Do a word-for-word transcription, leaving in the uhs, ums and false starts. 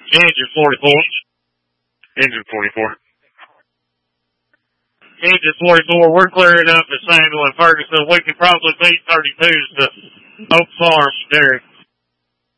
Engine forty-four. Engine forty-four. Engine forty-four, we're clearing up at Samuel and Ferguson. We can probably beat thirty-twos to Oak Farm, Derek.